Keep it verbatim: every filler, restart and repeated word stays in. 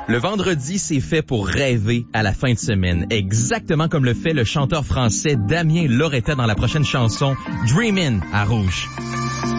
Le vendredi, c'est fait pour rêver à la fin de semaine, exactement comme le fait le chanteur français Damien Loretta dans la prochaine chanson Dreamin' à Rouge.